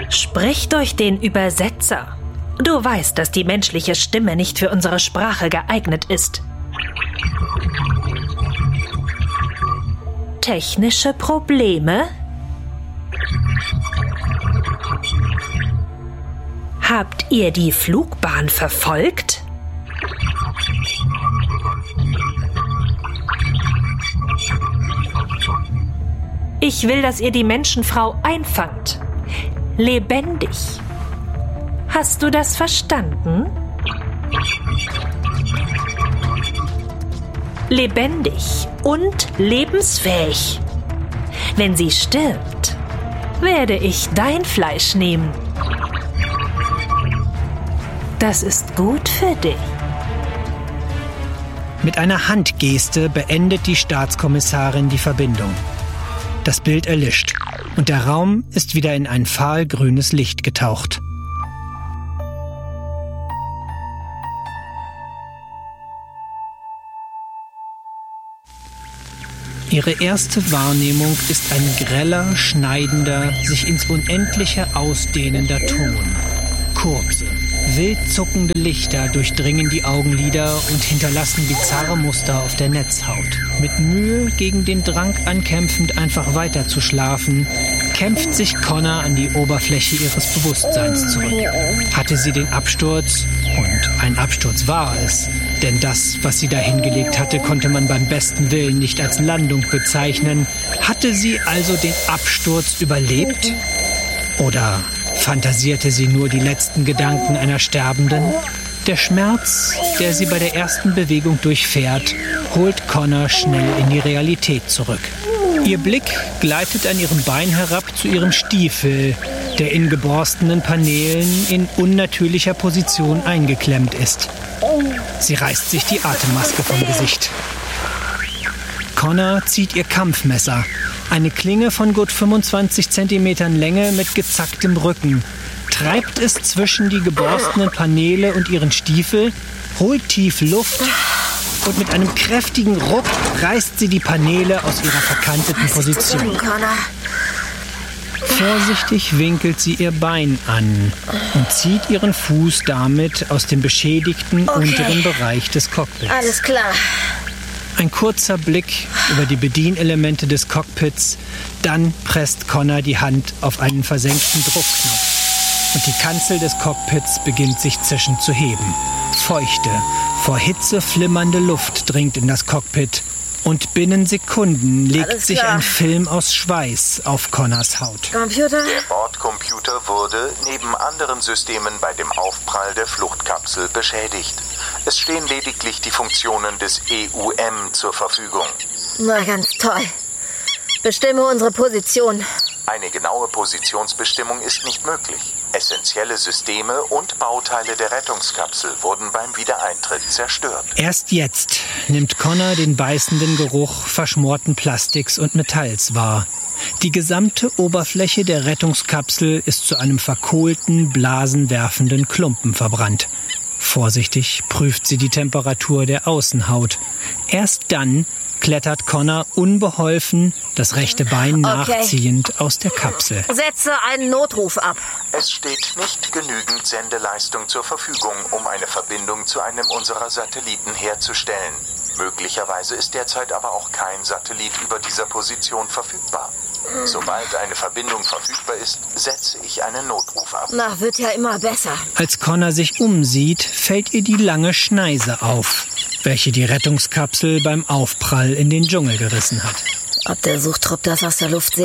Sprich durch den Übersetzer. Du weißt, dass die menschliche Stimme nicht für unsere Sprache geeignet ist. Technische Probleme? Habt ihr die Flugbahn verfolgt? Ich will, dass ihr die Menschenfrau einfangt. Lebendig. Hast du das verstanden? Lebendig und lebensfähig. Wenn sie stirbt, werde ich dein Fleisch nehmen. Das ist gut für dich. Mit einer Handgeste beendet die Staatskommissarin die Verbindung. Das Bild erlischt und der Raum ist wieder in ein fahlgrünes Licht getaucht. Ihre erste Wahrnehmung ist ein greller, schneidender, sich ins Unendliche ausdehnender Ton. Kurse, wild zuckende Lichter durchdringen die Augenlider und hinterlassen bizarre Muster auf der Netzhaut. Mit Mühe gegen den Drang ankämpfend, einfach weiter zu schlafen, kämpft sich Connor an die Oberfläche ihres Bewusstseins zurück. Hatte sie den Absturz, und ein Absturz war es, denn das, was sie da hingelegt hatte, konnte man beim besten Willen nicht als Landung bezeichnen. Hatte sie also den Absturz überlebt? Oder fantasierte sie nur die letzten Gedanken einer Sterbenden? Der Schmerz, der sie bei der ersten Bewegung durchfährt, holt Connor schnell in die Realität zurück. Ihr Blick gleitet an ihrem Bein herab zu ihrem Stiefel, der in geborstenen Paneelen in unnatürlicher Position eingeklemmt ist. Sie reißt sich die Atemmaske vom Gesicht. Connor zieht ihr Kampfmesser, eine Klinge von gut 25 Zentimetern Länge mit gezacktem Rücken, treibt es zwischen die geborstenen Paneele und ihren Stiefel, holt tief Luft und mit einem kräftigen Ruck reißt sie die Paneele aus ihrer verkanteten Position. Vorsichtig winkelt sie ihr Bein an und zieht ihren Fuß damit aus dem beschädigten unteren Bereich des Cockpits. Alles klar. Ein kurzer Blick über die Bedienelemente des Cockpits, dann presst Connor die Hand auf einen versenkten Druckknopf und die Kanzel des Cockpits beginnt sich zischend zu heben. Feuchte, vor Hitze flimmernde Luft dringt in das Cockpit und binnen Sekunden legt sich ein Film aus Schweiß auf Connors Haut. Computer? Der Bordcomputer wurde neben anderen Systemen bei dem Aufprall der Fluchtkapsel beschädigt. Es stehen lediglich die Funktionen des EUM zur Verfügung. Na, ganz toll. Bestimme unsere Position. Eine genaue Positionsbestimmung ist nicht möglich. Essentielle Systeme und Bauteile der Rettungskapsel wurden beim Wiedereintritt zerstört. Erst jetzt nimmt Connor den beißenden Geruch verschmorten Plastiks und Metalls wahr. Die gesamte Oberfläche der Rettungskapsel ist zu einem verkohlten, blasenwerfenden Klumpen verbrannt. Vorsichtig prüft sie die Temperatur der Außenhaut. Erst dann klettert Connor unbeholfen, das rechte Bein nachziehend, aus der Kapsel. Setze einen Notruf ab. Es steht nicht genügend Sendeleistung zur Verfügung, um eine Verbindung zu einem unserer Satelliten herzustellen. Möglicherweise ist derzeit aber auch kein Satellit über dieser Position verfügbar. Sobald eine Verbindung verfügbar ist, setze ich einen Notruf ab. Na, wird ja immer besser. Als Connor sich umsieht, fällt ihr die lange Schneise auf, welche die Rettungskapsel beim Aufprall in den Dschungel gerissen hat. Ob der Suchtrupp das aus der Luft